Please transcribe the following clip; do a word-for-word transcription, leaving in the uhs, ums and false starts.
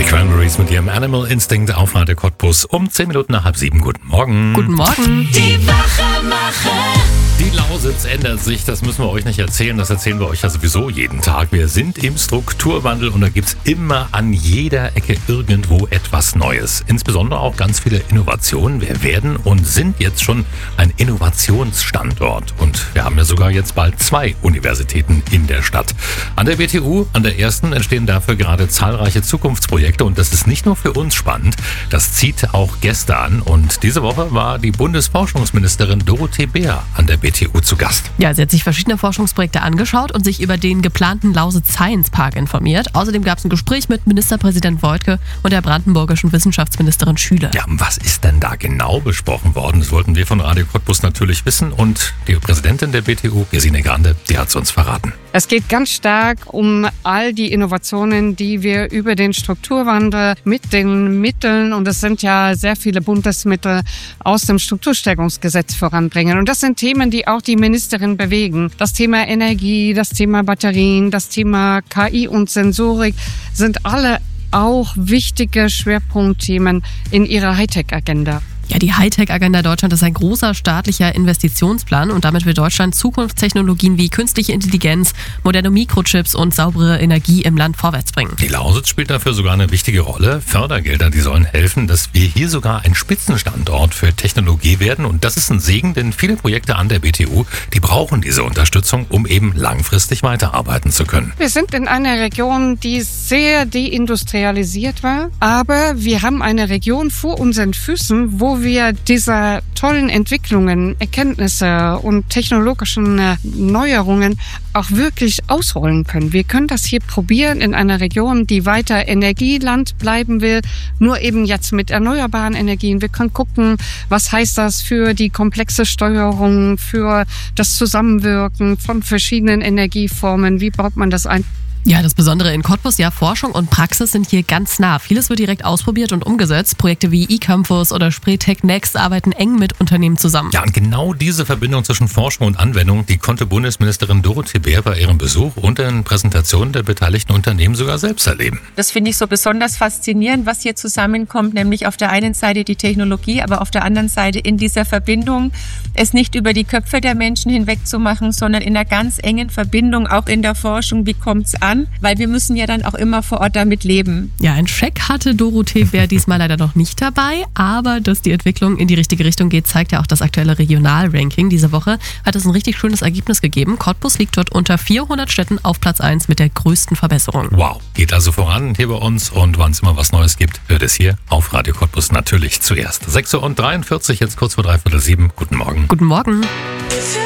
Die Cranberries mit ihrem Animal Instinct auf Radio Cottbus um zehn Minuten nach halb sieben. Guten Morgen. Guten Morgen. Die Wachemacher. Die Lausitz ändert sich, das müssen wir euch nicht erzählen, das erzählen wir euch ja sowieso jeden Tag. Wir sind im Strukturwandel und da gibt's immer an jeder Ecke irgendwo etwas Neues. Insbesondere auch ganz viele Innovationen. Wir werden und sind jetzt schon ein Innovationsstandort und wir haben ja sogar jetzt bald zwei Universitäten in der Stadt. An der B T U, an der ersten, entstehen dafür gerade zahlreiche Zukunftsprojekte und das ist nicht nur für uns spannend, das zieht auch Gäste an und diese Woche war die Bundesforschungsministerin Dorothee Bär an der B T U zu Gast. Ja, sie hat sich verschiedene Forschungsprojekte angeschaut und sich über den geplanten Lausitz Science Park informiert. Außerdem gab es ein Gespräch mit Ministerpräsident Woidke und der brandenburgischen Wissenschaftsministerin Schüle. Ja, was ist denn da genau besprochen worden? Das wollten wir von Radio Cottbus natürlich wissen und die Präsidentin der B T U, Gesine Grande, die hat es uns verraten. Es geht ganz stark um all die Innovationen, die wir über den Strukturwandel mit den Mitteln, und es sind ja sehr viele Bundesmittel, aus dem Strukturstärkungsgesetz voranbringen. Und das sind Themen, die auch die Ministerin bewegen. Das Thema Energie, das Thema Batterien, das Thema K I und Sensorik sind alle auch wichtige Schwerpunktthemen in ihrer Hightech-Agenda. Ja, die Hightech-Agenda Deutschland ist ein großer staatlicher Investitionsplan und damit will Deutschland Zukunftstechnologien wie künstliche Intelligenz, moderne Mikrochips und saubere Energie im Land vorwärts bringen. Die Lausitz spielt dafür sogar eine wichtige Rolle. Fördergelder, die sollen helfen, dass wir hier sogar ein Spitzenstandort für Technologie werden und das ist ein Segen, denn viele Projekte an der B T U, die brauchen diese Unterstützung, um eben langfristig weiterarbeiten zu können. Wir sind in einer Region, die sehr deindustrialisiert war, aber wir haben eine Region vor unseren Füßen, wo wir diese tollen Entwicklungen, Erkenntnisse und technologischen Neuerungen auch wirklich ausrollen können. Wir können das hier probieren in einer Region, die weiter Energieland bleiben will, nur eben jetzt mit erneuerbaren Energien. Wir können gucken, was heißt das für die komplexe Steuerung, für das Zusammenwirken von verschiedenen Energieformen. Wie baut man das ein? Ja, das Besondere in Cottbus, ja, Forschung und Praxis sind hier ganz nah. Vieles wird direkt ausprobiert und umgesetzt. Projekte wie eCampus oder Spreetech Next arbeiten eng mit Unternehmen zusammen. Ja, und genau diese Verbindung zwischen Forschung und Anwendung, die konnte Bundesministerin Dorothee Bär bei ihrem Besuch und den Präsentationen der beteiligten Unternehmen sogar selbst erleben. Das finde ich so besonders faszinierend, was hier zusammenkommt, nämlich auf der einen Seite die Technologie, aber auf der anderen Seite in dieser Verbindung es nicht über die Köpfe der Menschen hinweg zu machen, sondern in einer ganz engen Verbindung, auch in der Forschung, wie kommt es an? Weil wir müssen ja dann auch immer vor Ort damit leben. Ja, ein Scheck hatte Dorothee Bär diesmal leider noch nicht dabei, aber dass die Entwicklung in die richtige Richtung geht, zeigt ja auch das aktuelle Regionalranking. Diese Woche hat es ein richtig schönes Ergebnis gegeben. Cottbus liegt dort unter vierhundert Städten auf Platz eins mit der größten Verbesserung. Wow, geht also voran hier bei uns und wann es immer was Neues gibt, hört es hier auf Radio Cottbus natürlich zuerst. sechs Uhr dreiundvierzig, jetzt kurz vor dreiviertel sieben. Guten Morgen. Guten Morgen.